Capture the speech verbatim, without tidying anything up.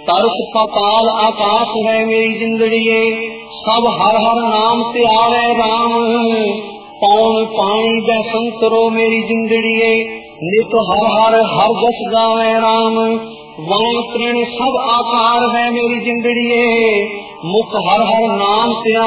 तरस पाताल आकाश है मेरी जिंदड़िए, सब हर हर नाम ते आवे राम। पौन पानी दै संतरो मेरी जिंदड़िए, नित हर हर हर जस गावे राम। वाण तृण सब आकार है मेरी जिंदड़िए, मुख हर हर नाम ते